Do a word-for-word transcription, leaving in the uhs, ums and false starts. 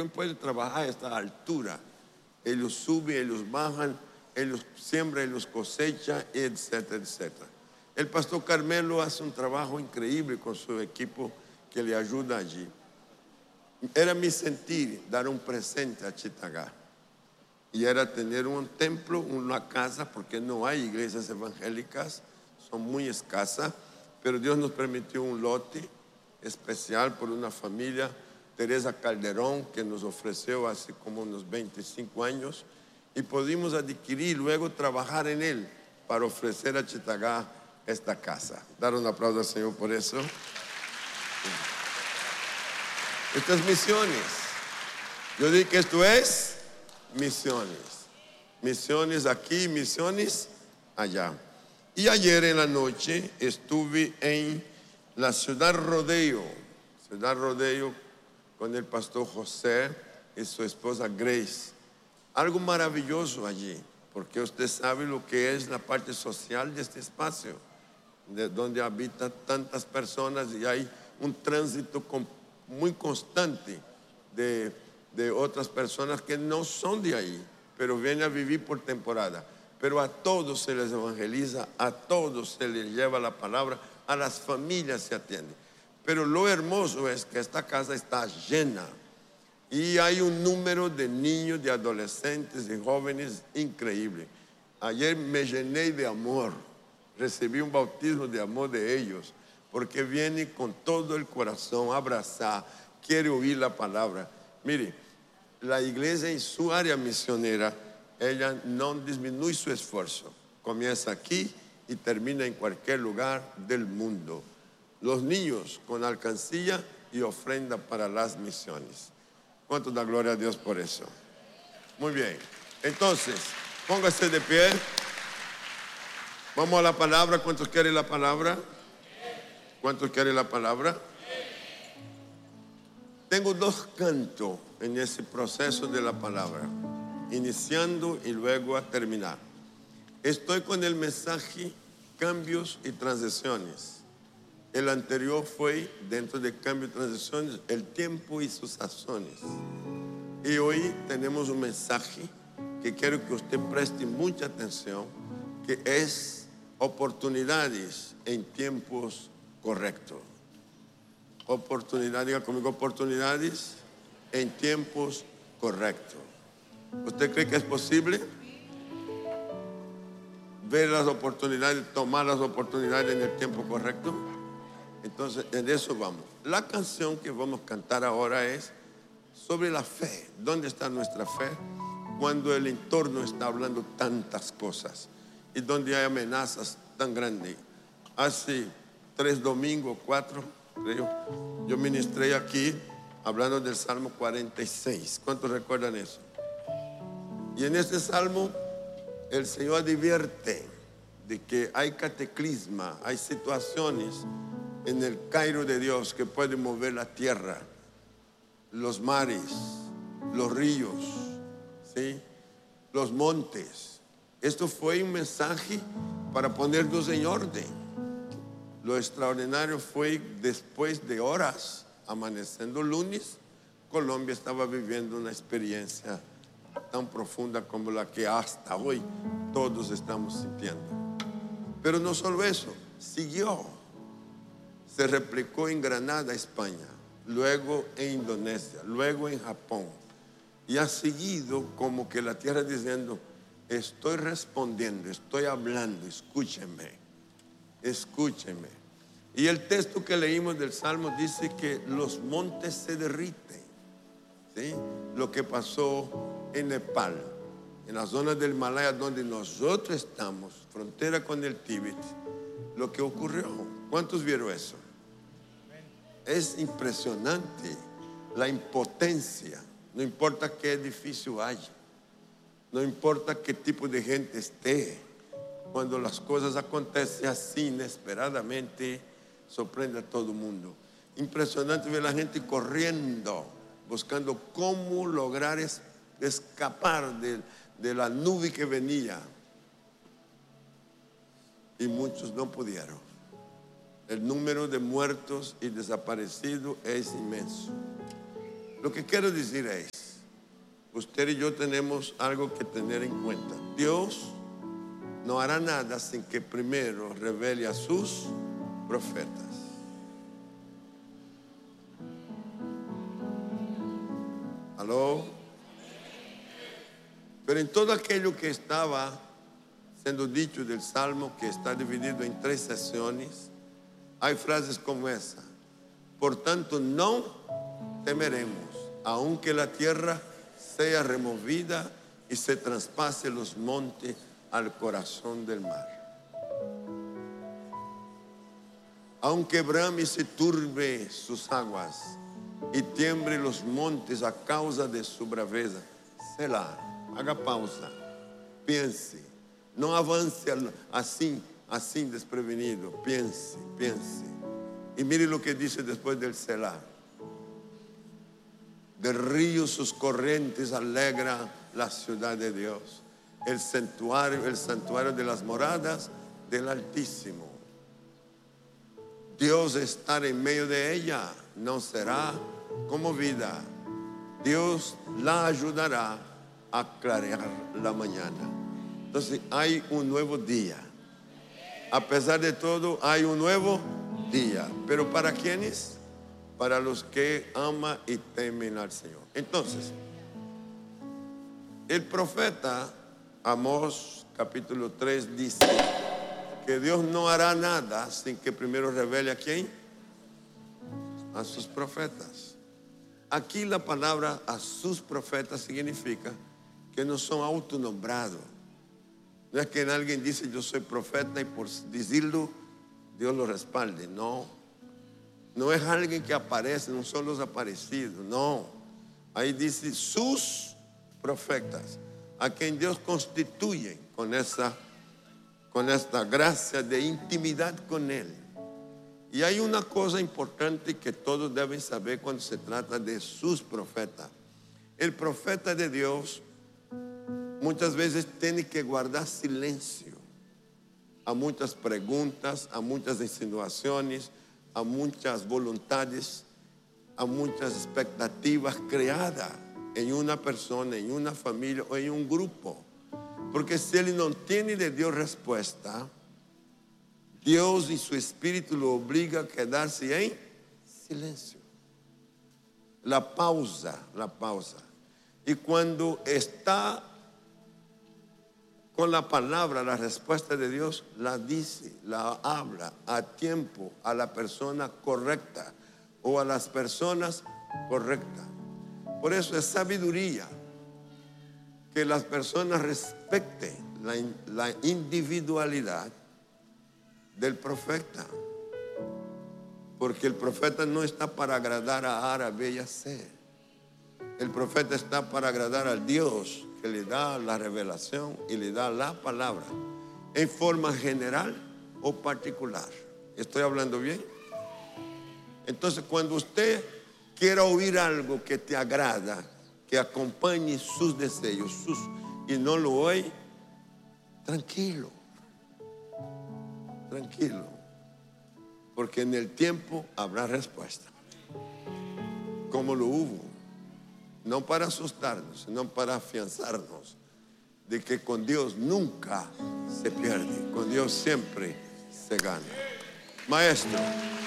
¿quién puede trabajar a esta altura? Ellos suben, ellos bajan, ellos siembran, ellos cosechan, etcétera, etcétera. El pastor Carmelo hace un trabajo increíble con su equipo que le ayuda allí. Era mi sentir dar un presente a Chitagá. Y era tener un templo, una casa, porque no hay iglesias evangélicas, son muy escasas, pero Dios nos permitió un lote especial por una familia, Teresa Calderón, que nos ofreció hace como unos veinticinco años, y pudimos adquirir y luego trabajar en él para ofrecer a Chitagá esta casa. Dar un aplauso al Señor por eso. Estas misiones, yo digo que esto es misiones. Misiones aquí, misiones allá. Y ayer en la noche estuve en la Ciudad Rodeo, Ciudad Rodeo con el pastor José y su esposa Grace. Algo maravilloso allí, porque usted sabe lo que es la parte social de este espacio, de donde habitan tantas personas y hay un tránsito con, muy constante de, de otras personas que no son de ahí, pero vienen a vivir por temporada. Pero a todos se les evangeliza, a todos se les lleva la palabra, a las familias se atiende. Pero lo hermoso es que esta casa está llena y hay un número de niños, de adolescentes, de jóvenes increíble. Ayer me llené de amor, recibí un bautismo de amor de ellos, porque vienen con todo el corazón a abrazar, quiere oír la palabra. Mire, la iglesia en su área misionera, ella no disminuye su esfuerzo. Comienza aquí y termina en cualquier lugar del mundo. Los niños con alcancía y ofrenda para las misiones. ¿Cuánto da gloria a Dios por eso? Muy bien. Entonces, póngase de pie. Vamos a la palabra. ¿Cuántos quieren la palabra? ¿Cuántos quieren la palabra? Tengo dos cantos en ese proceso de la palabra, iniciando y luego a terminar. Estoy con el mensaje cambios y transiciones. El anterior fue dentro de cambios y transiciones, el tiempo y sus sazones. Y hoy tenemos un mensaje que quiero que usted preste mucha atención, que es oportunidades en tiempos correctos. Oportunidades, diga conmigo, oportunidades en tiempos correctos. ¿Usted cree que es posible ver las oportunidades, tomar las oportunidades en el tiempo correcto? Entonces, en eso vamos. La canción que vamos a cantar ahora es sobre la fe. ¿Dónde está nuestra fe? Cuando el entorno está hablando tantas cosas y donde hay amenazas tan grandes. Hace tres domingos, cuatro, creo, yo ministré aquí hablando del Salmo cuarenta y seis. ¿Cuántos recuerdan eso? Y en este salmo el Señor advierte de que hay cataclisma, hay situaciones en el Cairo de Dios que pueden mover la tierra, los mares, los ríos, ¿sí? Los montes. Esto fue un mensaje para ponernos en orden. Lo extraordinario fue después de horas, amaneciendo lunes, Colombia estaba viviendo una experiencia tan profunda como la que hasta hoy todos estamos sintiendo. Pero no solo eso, siguió. Se replicó en Granada, España, luego en Indonesia, luego en Japón. Y ha seguido como que la tierra diciendo, estoy respondiendo, estoy hablando, escúchenme, escúchenme. Y el texto que leímos del Salmo dice que los montes se derriten, ¿sí? Lo que pasó en Nepal, en la zona del Himalaya donde nosotros estamos, frontera con el Tíbet, lo que ocurrió. ¿Cuántos vieron eso? Es impresionante la impotencia. No importa qué edificio haya, no importa qué tipo de gente esté, cuando las cosas acontecen así inesperadamente, sorprende a todo el mundo. Impresionante ver a la gente corriendo, buscando cómo lograr es, escapar de, de la nube que venía, y muchos no pudieron. El número de muertos y desaparecidos es inmenso. Lo que quiero decir es, usted y yo tenemos algo que tener en cuenta. Dios no hará nada sin que primero revele a sus profetas. ¿Aló? Pero en todo aquello que estaba siendo dicho del Salmo, que está dividido en tres secciones, hay frases como esa: por tanto no temeremos, aunque la tierra sea removida y se traspase los montes al corazón del mar, aunque brame y se turbe sus aguas y tiemble los montes a causa de su braveza. Selah, haga pausa, piense, no avance así, así desprevenido, piense, piense. Y mire lo que dice después del Selah: del río sus corrientes alegra la ciudad de Dios, el santuario, el santuario de las moradas del Altísimo. Dios estará en medio de ella, no será conmovida. Dios la ayudará a clarear la mañana. Entonces hay un nuevo día. A pesar de todo, hay un nuevo día. ¿Pero para quiénes? Para los que aman y temen al Señor. Entonces, el profeta Amós capítulo tres dice que Dios no hará nada sin que primero revele a quién, a sus profetas. Aquí la palabra a sus profetas significa que no son autonombrados. No es que alguien dice yo soy profeta y por decirlo Dios lo respalde. No, no es alguien que aparece, no son los aparecidos. No, ahí dice sus profetas, a quien Dios constituye con esa, con esta gracia de intimidad con Él. Y hay una cosa importante que todos deben saber cuando se trata de sus profetas. El profeta de Dios muchas veces tiene que guardar silencio a muchas preguntas, a muchas insinuaciones, a muchas voluntades, a muchas expectativas creadas en una persona, en una familia o en un grupo. Porque si él no tiene de Dios respuesta, Dios y su espíritu lo obliga a quedarse en silencio. La pausa, la pausa. Y cuando está con la palabra, la respuesta de Dios, la dice, la habla a tiempo a la persona correcta o a las personas correctas. Por eso es sabiduría que las personas respeten la, la individualidad del profeta, porque el profeta no está para agradar a A, B y a C. El profeta está para agradar al Dios que le da la revelación y le da la palabra en forma general o particular. ¿Estoy hablando bien? Entonces, cuando usted quiera oír algo que te agrada, que acompañe sus deseos, sus, y no lo oye, tranquilo, tranquilo, porque en el tiempo habrá respuesta, como lo hubo, no para asustarnos, sino para afianzarnos de que con Dios nunca se pierde, con Dios siempre se gana. Maestro.